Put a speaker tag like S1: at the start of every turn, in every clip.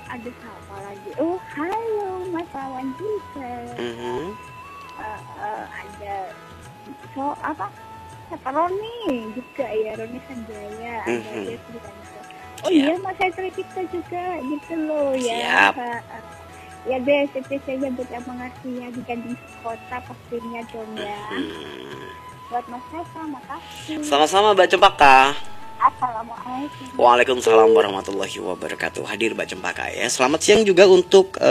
S1: ada siapa lagi? Oh, halo Mas Wawan juga. Ada apa? Siapa Roni juga ya, Roni Sanjaya. Ada dia juga. Oh iya, Mas Hetri kita juga gitu loh ya. Ya deh, saya buat yang mengerti ya di Ganding Kota pastinya dong ya. Buat Mas Hesa, makasih.
S2: Sama-sama Mbak Cempaka.
S1: Assalamualaikum.
S2: Waalaikumsalam warahmatullahi wabarakatuh. Hadir Mbak Cempaka ya. Selamat siang juga untuk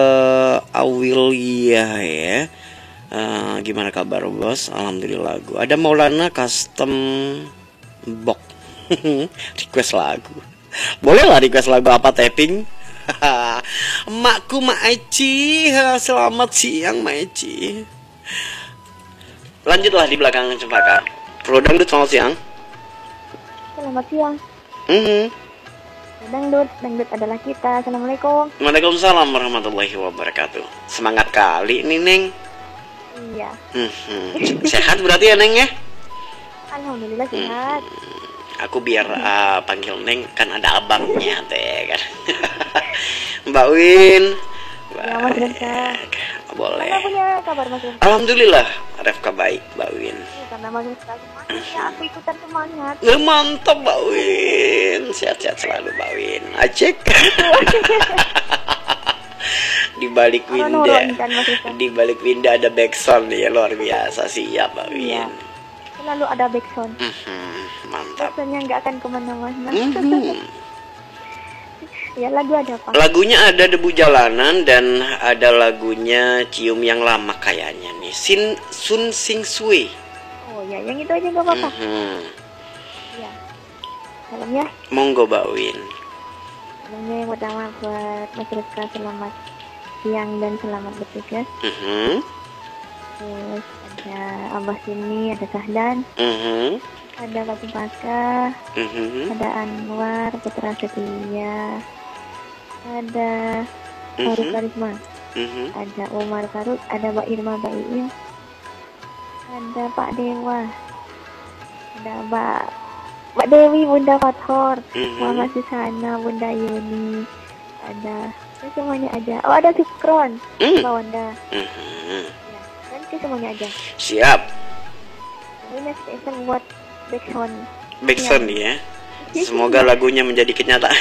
S2: Awilia ya. Gimana kabar bos? Alhamdulillah lagu. Ada Maulana Custom Box. Request lagu. Boleh lah request lagu apa tapping? Emakku Mak Eci. Selamat siang Mak Eci. Lanjutlah di belakang Cempaka. Pro Dangdut selamat siang.
S1: Selamat siang. Dangdut adalah kita. Assalamualaikum.
S2: Waalaikumsalam warahmatullahi wabarakatuh. Semangat kali nih Neng.
S1: Iya.
S2: Sehat berarti ya Neng ya?
S1: Alhamdulillah sehat.
S2: Aku biar panggil Neng kan ada abangnya teh kan. Mbak Win.
S1: Ya Mas Refka.
S2: Boleh.
S1: Mana punya kabar Mas Refka?
S2: Alhamdulillah Refka baik Mbak Win.
S1: Karena Mas Refka semangat ya, aku ikutan semangat.
S2: Mantap Mbak Win. Sehat-sehat selalu Mbak Win. Acek. Di balik winda ada backsound ya, luar biasa. Siap Mbak Win.
S1: Iya. Selalu ada backsound.
S2: Mantap.
S1: Backsoundnya nggak akan kemana-mana. Ya lagu ada apa?
S2: Lagunya ada Debu Jalanan dan ada lagunya Cium Yang Lama kayaknya nih. Sun Sing Sui.
S1: Oh ya, yang itu aja nggak apa-apa. Ya. Salam ya.
S2: Monggo Mbak Win.
S1: Salamnya yang pertama buat Mas Rizka, selamat siang dan selamat bertugas. Terus ada Abah Sini, ada Sahdan, ada Batu Baka, ada Anwar, Putra Setia, ada Faruk Karisma, ada Umar Faruk, ada Mbak Irma Baiin, ada Pak Dewa, ada Mbak Dewi, Bunda Fathor, Mama Susana, Bunda Yuni, ada semuanya aja. Oh ada Sukron, Mbak Wanda. Ya, nanti semuanya aja.
S2: Siap.
S1: Ini spesial buat
S2: backsound ya. Semoga lagunya menjadi kenyataan.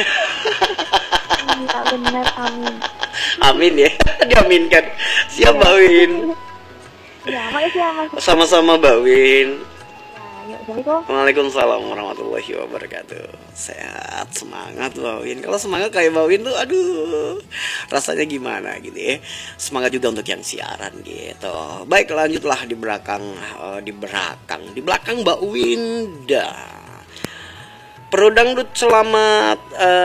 S1: Iya benar, amin.
S2: Amin ya, diaminkan. Siap Mbak Win.
S1: Ya, makasih ya Mas.
S2: Sama-sama Mbak Win.
S1: Yuk, Assalamualaikum.
S2: Waalaikumsalam warahmatullahi wabarakatuh. Sehat, semangat Mbak Win. Kalau semangat kayak Mbak Win tuh aduh, rasanya gimana gitu ya. Semangat juga untuk yang siaran gitu. Baik, lanjutlah di belakang Mbak Winda. Pro Dangdut selamat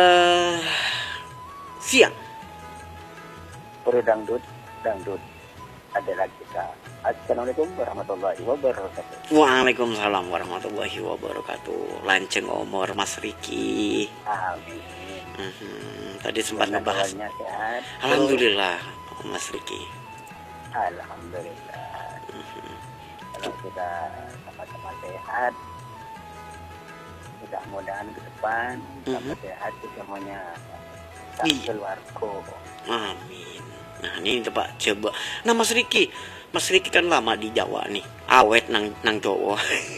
S2: siang.
S3: Pro Dangdut adalah kita. Assalamualaikum warahmatullahi wabarakatuh.
S2: Waalaikumsalam warahmatullahi wabarakatuh. Lanceng umur Mas Riki.
S3: Amin.
S2: Tadi sempat ngebahas.
S3: Sehat.
S2: Alhamdulillah Mas Riki.
S3: Alhamdulillah. Kalau kita sama-sama sehat, mudah-mudahan ke depan sama sehat semuanya keluarga.
S2: Amin. Nah ini Pak coba. Nah Mas Riki kan lama di Jawa nih, awet nang Jawa.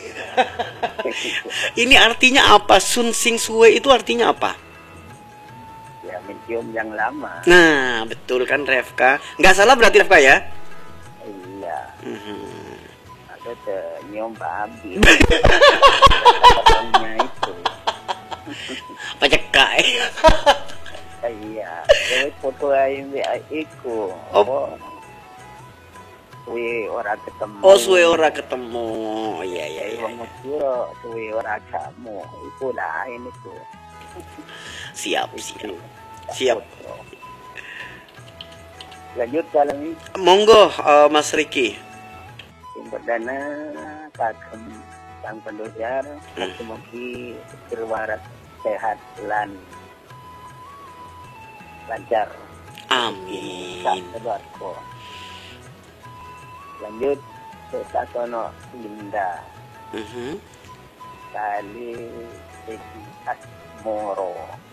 S2: Ini artinya apa? Sun Sing Sue itu artinya apa?
S3: Ya mencium yang lama.
S2: Nah betul kan Refka? Nggak salah berarti Refka ya?
S3: Iya. Ada nyium babi. itu.
S2: Pacekak.
S3: Iya. Foto iku.
S2: Oh.
S3: Suwe ora ketemu.
S2: Oh, suwe ora ketemu. Iya.
S3: Wong Madura suwe ora kamu. Iku lain itu.
S2: Siap.
S3: Lanjut kali.
S2: Monggo Mas Riki.
S3: Yang perdana kagem sang pendojar, mugi berwaras sehat lan lancar.
S2: Amin.
S3: Lanjut Setasono Linda. Kali Asmoro.